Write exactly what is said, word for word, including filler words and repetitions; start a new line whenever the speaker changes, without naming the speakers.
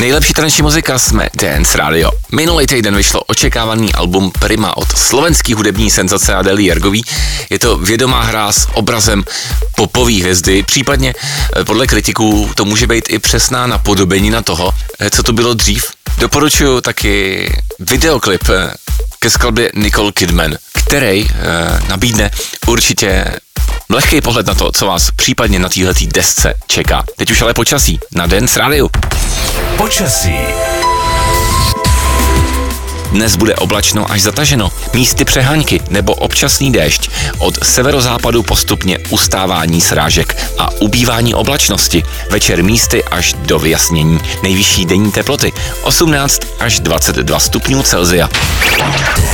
Nejlepší taneční muzika jsme Dance Radio. Minulý týden vyšlo očekávaný album Prima od slovenský hudební senzace Adély Jergový. Je to vědomá hra s obrazem popové hvězdy, případně podle kritiků to může být i přesná napodobenina toho, co to bylo dřív. Doporučuji taky videoklip ke skladbě Nicole Kidman, který eh, nabídne určitě lehký pohled na to, co vás případně na téhletý desce čeká. Teď už ale počasí na Dance Radio.
Počasí.
Dnes bude oblačno až zataženo, místy přehánky nebo občasný déšť. Od severozápadu postupně ustávání srážek a ubývání oblačnosti. Večer místy až do vyjasnění. Nejvyšší denní teploty osmnáct až dvacet dva stupňů Celsia.